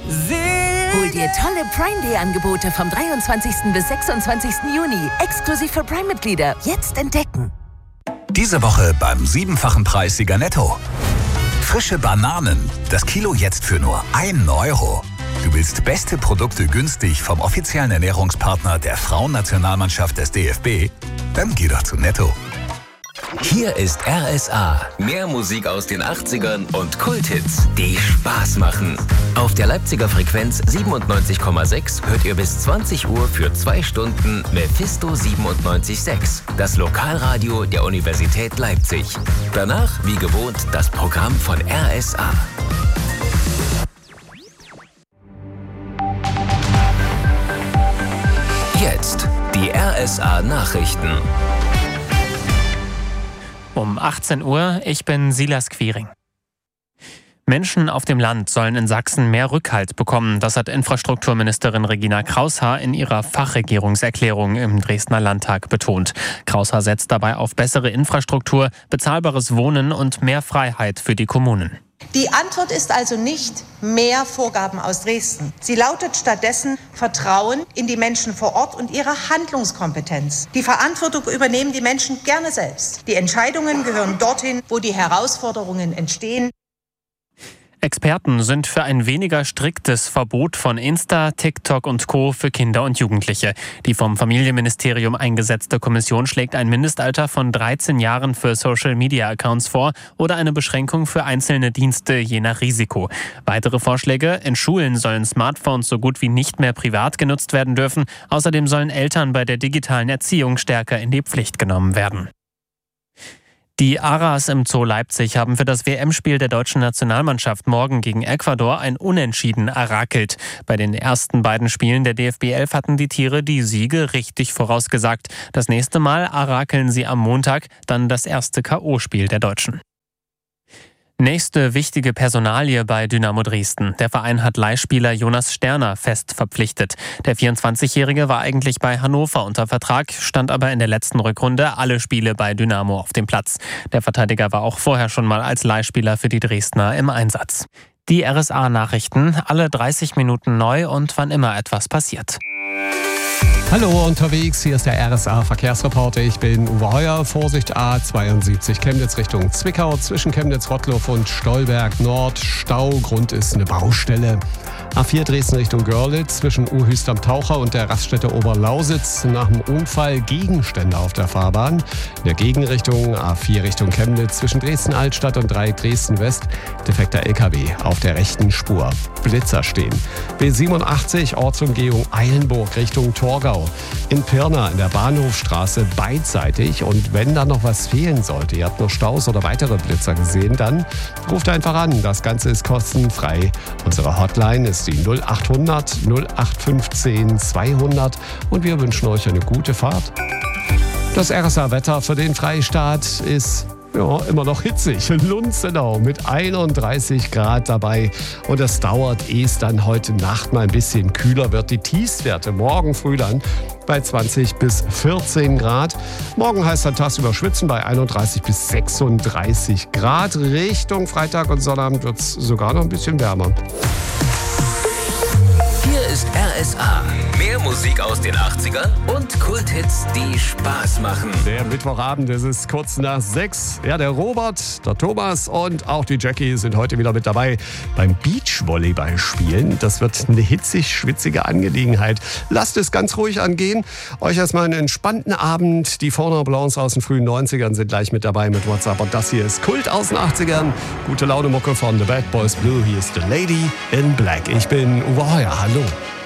Hol dir tolle Prime Day Angebote vom 23. bis 26. Juni. Exklusiv für Prime-Mitglieder. Jetzt entdecken. Diese Woche beim 7-fachen Preissieger Netto. Frische Bananen. Das Kilo jetzt für nur 1 Euro. Du willst beste Produkte günstig vom offiziellen Ernährungspartner der Frauennationalmannschaft des DFB? Dann geh doch zu Netto. Hier ist RSA. Mehr Musik aus den 80ern und Kulthits, die Spaß machen. Auf der Leipziger Frequenz 97,6 hört ihr bis 20 Uhr für 2 Stunden Mephisto 97.6, das Lokalradio der Universität Leipzig. Danach, wie gewohnt, das Programm von RSA. Jetzt die RSA-Nachrichten. Um 18 Uhr, ich bin Silas Quiring. Menschen auf dem Land sollen in Sachsen mehr Rückhalt bekommen. Das hat Infrastrukturministerin Regina Kraushaar in ihrer Fachregierungserklärung im Dresdner Landtag betont. Kraushaar setzt dabei auf bessere Infrastruktur, bezahlbares Wohnen und mehr Freiheit für die Kommunen. Die Antwort ist also nicht mehr Vorgaben aus Dresden. Sie lautet stattdessen Vertrauen in die Menschen vor Ort und ihre Handlungskompetenz. Die Verantwortung übernehmen die Menschen gerne selbst. Die Entscheidungen gehören dorthin, wo die Herausforderungen entstehen. Experten sind für ein weniger striktes Verbot von Insta, TikTok und Co. für Kinder und Jugendliche. Die vom Familienministerium eingesetzte Kommission schlägt ein Mindestalter von 13 Jahren für Social-Media-Accounts vor oder eine Beschränkung für einzelne Dienste je nach Risiko. Weitere Vorschläge: In Schulen sollen Smartphones so gut wie nicht mehr privat genutzt werden dürfen. Außerdem sollen Eltern bei der digitalen Erziehung stärker in die Pflicht genommen werden. Die Aras im Zoo Leipzig haben für das WM-Spiel der deutschen Nationalmannschaft morgen gegen Ecuador ein Unentschieden erakelt. Bei den ersten beiden Spielen der DFB 11 hatten die Tiere die Siege richtig vorausgesagt. Das nächste Mal arakeln sie am Montag, dann das erste K.O.-Spiel der Deutschen. Nächste wichtige Personalie bei Dynamo Dresden. Der Verein hat Leihspieler Jonas Sterner fest verpflichtet. Der 24-Jährige war eigentlich bei Hannover unter Vertrag, stand aber in der letzten Rückrunde alle Spiele bei Dynamo auf dem Platz. Der Verteidiger war auch vorher schon mal als Leihspieler für die Dresdner im Einsatz. Die RSA-Nachrichten, alle 30 Minuten neu und wann immer etwas passiert. Hallo unterwegs, hier ist der RSA-Verkehrsreporter. Ich bin Uwe Heuer. Vorsicht A72 Chemnitz Richtung Zwickau, zwischen Chemnitz-Rottloff und Stolberg Nord. Stau, Grund ist eine Baustelle. A4 Dresden Richtung Görlitz, zwischen Uhüst am Taucher und der Raststätte Oberlausitz. Nach dem Unfall Gegenstände auf der Fahrbahn. In der Gegenrichtung A4 Richtung Chemnitz, zwischen Dresden-Altstadt und Dreieck Dresden-West. Defekter LKW auf der rechten Spur. Blitzer stehen. B87 Ortsumgehung Eilenburg Richtung Torgau. In Pirna in der Bahnhofstraße beidseitig. Und wenn da noch was fehlen sollte, ihr habt noch Staus oder weitere Blitzer gesehen, dann ruft einfach an. Das Ganze ist kostenfrei. Unsere Hotline ist die 0800 0815 200 und wir wünschen euch eine gute Fahrt. Das RSA-Wetter für den Freistaat ist immer noch hitzig. Lunzenau mit 31 Grad dabei. Und es dauert, ehe es dann heute Nacht mal ein bisschen kühler wird. Die Tiefstwerte morgen früh dann bei 20 bis 14 Grad. Morgen heißt dann tagsüber schwitzen bei 31 bis 36 Grad. Richtung Freitag und Sonnabend wird es sogar noch ein bisschen wärmer. Hier ist RSA. Mehr Musik aus den 80ern und Kulthits, die Spaß machen. Der Mittwochabend, es ist kurz nach 6. Ja, der Robert, der Thomas und auch die Jackie sind heute wieder mit dabei beim Beachvolleyball spielen. Das wird eine hitzig-schwitzige Angelegenheit. Lasst es ganz ruhig angehen. Euch erstmal einen entspannten Abend. Die Fauna Blancs aus den frühen 90ern sind gleich mit dabei mit WhatsApp. Und das hier ist Kult aus den 80ern. Gute Laune Mucke von The Bad Boys Blue. Hier ist The Lady in Black. Ich bin Uwe Heuer. Hallo.